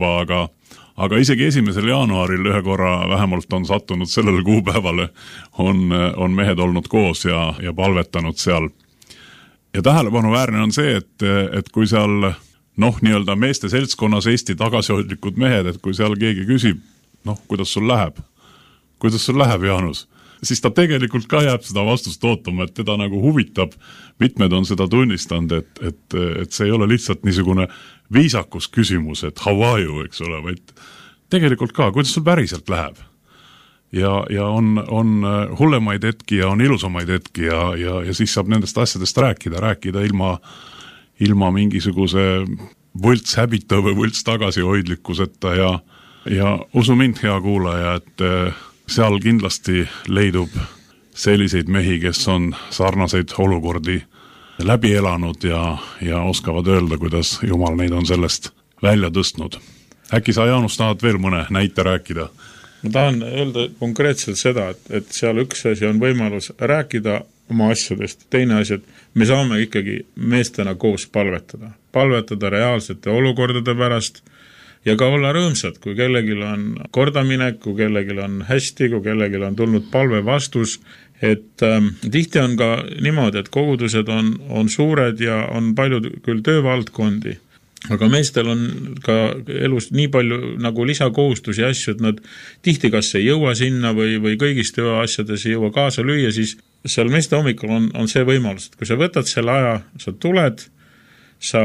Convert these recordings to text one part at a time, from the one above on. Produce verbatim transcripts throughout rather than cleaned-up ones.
aga aga isegi esimesel jaanuaril ühe korra vähemalt on sattunud sellele kuupäevale, on, on mehed olnud koos ja, ja palvetanud seal. Ja tähelepanuväärne on see, et, et kui seal noh, nii-öelda meeste seltskonnas Eesti tagasihoidlikud mehed, et kui seal keegi küsib, noh, kuidas sul läheb? Kuidas sul läheb, Jaanus? Siis ta tegelikult ka jääb seda vastust ootama, et teda nagu huvitab. Mitmed on seda tunnistanud, et, et, et see ei ole lihtsalt niisugune viisakus küsimus, et how are you, eks ole, vaid tegelikult ka, kuidas sul päriselt läheb. Ja, ja on, on hullemaid hetki ja on ilusamaid hetki ja, ja, ja siis saab nendest asjadest rääkida, rääkida ilma, ilma mingisuguse võlts häbita või võlts tagasihoidlikkuseta ja, ja usu mind, hea kuulaja, et seal kindlasti leidub selliseid mehi, kes on sarnaseid olukordi läbi elanud ja, ja oskavad öelda, kuidas Jumal neid on sellest välja tõstnud. Äkki sa, Jaanus, tahad veel mõne näite rääkida? Ma tahan öelda konkreetselt seda, et, et seal üks asi on võimalus rääkida oma asjadest. Teine asi, et me saame ikkagi meestena koos palvetada. Palvetada reaalsete olukordade pärast ja ka olla rõõmsad, kui kellelgi on kordaminek, kui kellelgi on hästi, kui kellelgi on tulnud palve vastus, et ähm, tihti on ka niimoodi, et kogudused on, on suured ja on palju küll töövaldkondi, aga meestel on ka elus nii palju nagu lisakohustusi ja asju, et nad tihti kas ei jõua sinna või, või kõigis tööasjades ei jõua kaasa lüüa, siis seal meeste hommikul on, on see võimalus, et kui sa võtad selle aja, sa tuled, sa,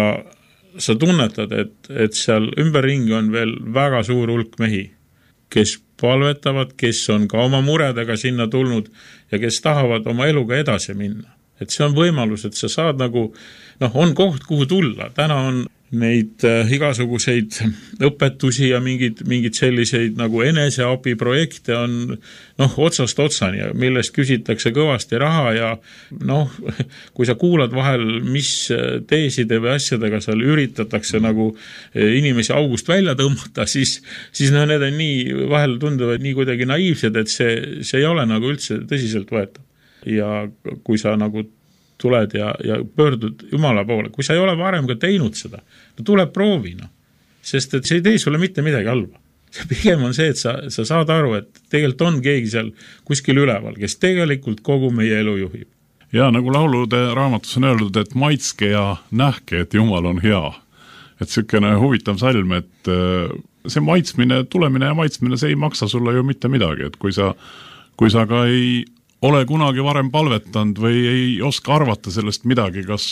sa tunnetad, et, et seal ümberringi on veel väga suur hulk mehi, kes palvetavad, kes on ka oma muredega sinna tulnud ja kes tahavad oma eluga edasi minna. Et see on võimalus, et sa saad nagu, noh, on koht, kuhu tulla. Täna on neid äh, igasuguseid õpetusi ja mingid, mingid selliseid nagu eneseabiprojekte on noh, otsast otsani, millest küsitakse kõvasti raha ja noh, kui sa kuulad vahel, mis teeside või asjadega seal üritatakse nagu inimesi august välja tõmmata, siis, siis no, need on nii, vahel tunduvad nii kuidagi naiivsed, et see, see ei ole nagu üldse tõsiselt võetav. Ja kui sa nagu tuled ja, ja pöördud Jumala poole, kui sa ei ole varem ka teinud seda, no tuleb proovina, sest et see ei tee sulle mitte midagi halba. Pigem on see, et sa, sa saad aru, et tegelikult on keegi seal kuskil üleval, kes tegelikult kogu meie elu juhib. Ja nagu laulude raamatus on öeldud, et maitske ja nähke, et Jumal on hea. Et sükene huvitav salm, et see maitsmine, tulemine ja maitsmine, see ei maksa sulle ju mitte midagi, et kui sa, kui sa ka ei ole kunagi varem palvetanud või ei oska arvata sellest midagi, kas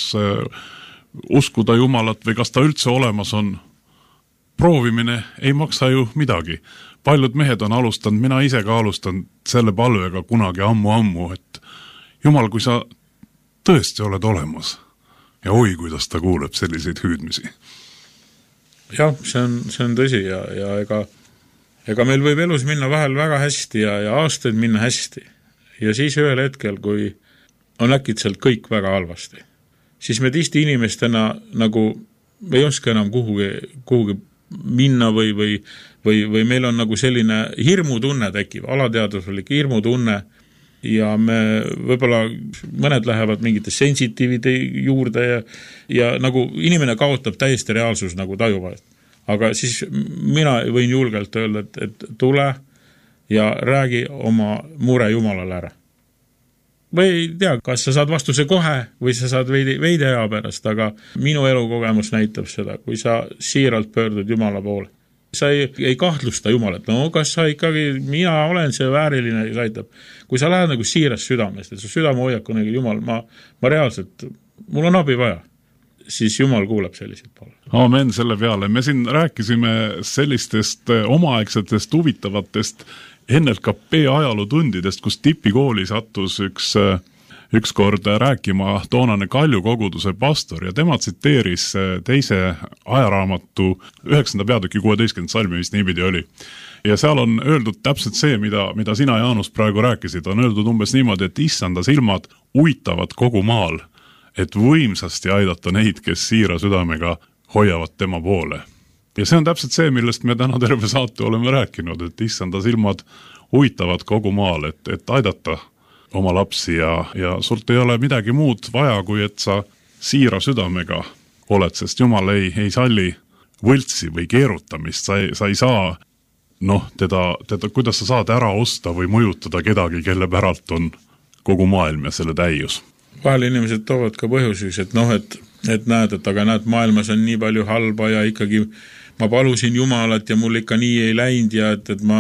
uskuda Jumalat või kas ta üldse olemas on, proovimine ei maksa ju midagi. Paljud mehed on alustanud, mina ise ka alustanud selle palvega kunagi ammu-ammu, et Jumal, kui sa tõesti oled olemas ja oi, kuidas ta kuuleb selliseid hüüdmisi. Jah, see on, see on tõsi ja, ja ega, ega meil võib elus minna vahel väga hästi ja, ja aastaid minna hästi. Ja siis ühel hetkel, kui on äkitselt kõik väga halvasti, siis me tihti inimestena nagu ei oska enam kuhugi, kuhugi minna või, või, või, või meil on nagu selline hirmutunne tekib, alateaduslik hirmutunne ja me võib-olla mõned lähevad mingite sensitiivide juurde ja, ja nagu inimene kaotab täiesti reaalsus nagu tajuvad. Aga siis mina võin julgelt öelda, et, et tule ja räägi oma mure Jumalale ära. Või ei tea, kas sa saad vastuse kohe või sa saad veidi, veidi aja pärast, aga minu elukogemus näitab seda, kui sa siiralt pöördud Jumala poole. Sa ei, ei kahtlusta Jumalat, no kas sa ikkagi, mina olen see vääriline, kes aitab. Kui sa lähed nagu siirast südamest, et su südame hoiak on Jumal, ma, ma reaalselt, mul on abi vaja, siis Jumal kuuleb selliseid palve. Amen selle peale. Me siin rääkisime sellistest omaaegsetest huvitavatest N L K P ajalootundidest, kus tipikooli sattus üks, üks kord rääkima toonane Kalju koguduse pastor ja tema tsiteeris teise ajaraamatu üheksanda peatüki kuueteistkümnenda salmi, mis niipidi oli. Ja seal on öeldud täpselt see, mida, mida sina, Jaanus, praegu rääkisid. On öeldud umbes niimoodi, et issanda silmad uitavad kogu maal, et võimsasti aidata neid, kes siira südamega hoiavad tema poole. Ja see on täpselt see, millest me täna terve saate oleme rääkinud, et issanda silmad uitavad kogu maal, et, et aidata oma lapsi ja, ja sult ei ole midagi muud vaja, kui et sa siira südamega oled, sest Jumal ei, ei salli võltsi või keerutamist, sa ei, sa ei saa noh, teda, teda, kuidas sa saad ära osta või mõjutada kedagi, kelle päralt on kogu maailm ja selle täius. Vahel inimesed toovad ka põhjuseks, et noh, et, et näed, et aga näed, maailmas on nii palju halba ja ikkagi ma palusin Jumalat ja mul ikka nii ei läinud ja et, et ma,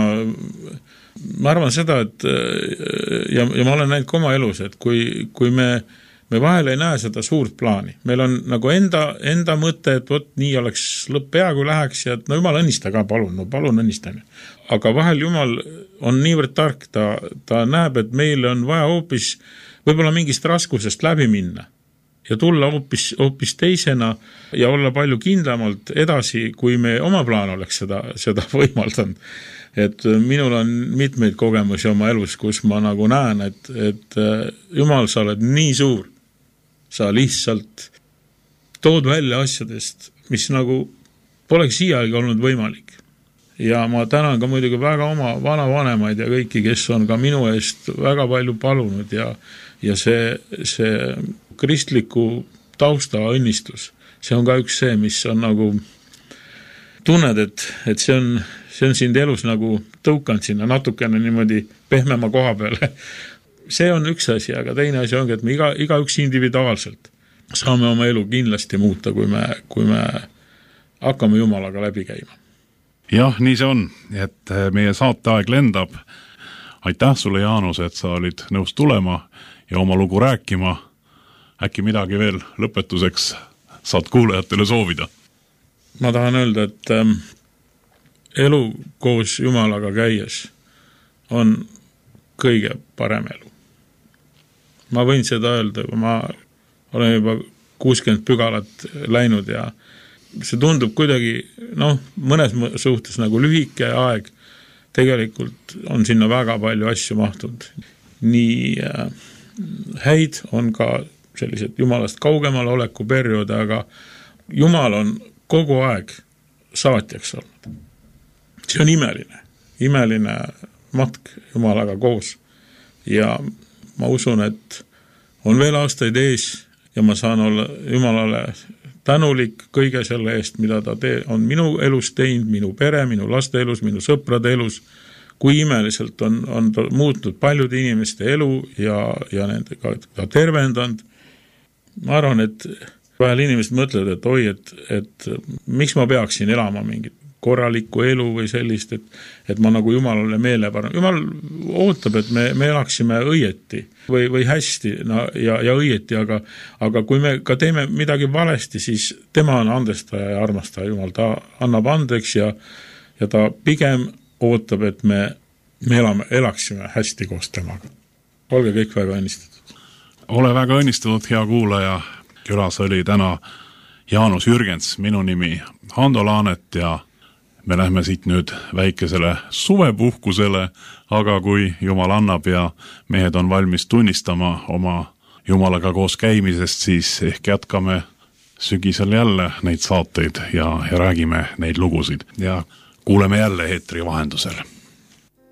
ma arvan seda, et ja, ja ma olen näinud ka oma elus, et kui, kui me, me vahel ei näe seda suurt plaani. Meil on nagu enda, enda mõte, et võt, nii oleks lõpp peaaegu läheks ja et no Jumal õnnista ka, palun, no palun õnnistame. Aga vahel Jumal on niivõrd tark, ta, ta näeb, et meil on vaja hoopis võib-olla mingist raskusest läbi minna ja tulla hoopis, hoopis teisena ja olla palju kindlamalt edasi, kui me oma plaan oleks seda, seda võimaldanud. Et minul on mitmeid kogemusi oma elus, kus ma nagu näen, et, et Jumal, sa oled nii suur. Sa lihtsalt tood välja asjadest, mis nagu poleks siiagi olnud võimalik. Ja ma tänan ka muidugi väga oma vanavanemaid ja kõiki, kes on ka minu eest väga palju palunud ja, ja see, see kristliku tausta õnnistus, see on ka üks see, mis on nagu tunned, et, et see on, see on sind elus nagu tõukanud sinna natukene niimoodi pehmema koha peale. See on üks asi, aga teine asi ongi, et me iga, iga üks individuaalselt saame oma elu kindlasti muuta, kui me, kui me hakkame Jumalaga läbi käima. Jah, nii see on, et meie saateaeg lendab. Aitäh sulle, Jaanus, et sa olid nõus tulema ja oma lugu rääkima. Äkki midagi veel lõpetuseks saad kuulajatele soovida? Ma tahan öelda, et ähm, elu koos Jumalaga käies on kõige parem elu. Ma võin seda öelda, ma olen juba kuuskümmend pügalat läinud ja see tundub kuidagi, noh, mõnes suhtes nagu lühike aeg, tegelikult on sinna väga palju asju mahtunud. Nii äh, häid on ka sellised Jumalast kaugemal oleku perioode, aga Jumal on kogu aeg saatjaks olnud. See on imeline, imeline matk Jumalaga koos. Ja ma usun, et on veel aastaid ees ja ma saan olla Jumalale tänulik kõige selle eest, mida ta tee, on minu elus teinud, minu pere, minu laste elus, minu sõprade elus, kui imeliselt on, on muutnud paljude inimeste elu ja, ja nende ka, ka tervendanud. Ma arvan, et vahel inimesed mõtlevad, et oi, et, et miks ma peaksin elama mingit korralikku elu või sellist, et, et ma nagu Jumalale meele paran. Jumal ootab, et me, me elaksime õieti või, või hästi no, ja, ja õieti, aga, aga kui me ka teeme midagi valesti, siis tema on andestaja ja armastaja Jumal. Ta annab andeks ja, ja ta pigem ootab, et me, me elame, elaksime hästi koos temaga. Olge kõik väga õnnistatud. Ole väga õnnistatud, hea kuulaja. Külas oli täna Jaanus Jürgens, minu nimi Hando Laanet ja me lähme siit nüüd väikesele suvepuhkusele, aga kui Jumal annab ja mehed on valmis tunnistama oma Jumalaga koos käimisest, siis ehk jätkame sügisel jälle neid saateid ja, ja räägime neid lugusid ja kuuleme jälle eetri vahendusel.